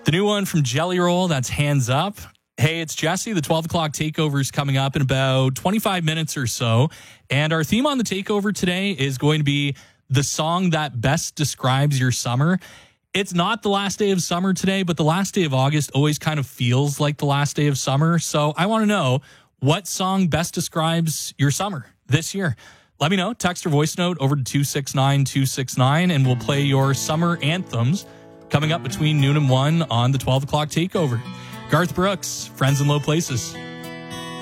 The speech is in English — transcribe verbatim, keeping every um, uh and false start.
The new one from Jelly Roll, that's Hands Up. Hey, it's Jesse. The twelve o'clock takeover is coming up in about twenty-five minutes or so. And our theme on the takeover today is going to be the song that best describes your summer. It's not the last day of summer today, but the last day of August always kind of feels like the last day of summer. So I want to know, what song best describes your summer this year? Let me know. Text or voice note over to two six nine two six nine, and we'll play your summer anthems coming up between noon and one on the twelve o'clock takeover. Garth Brooks, Friends in Low Places.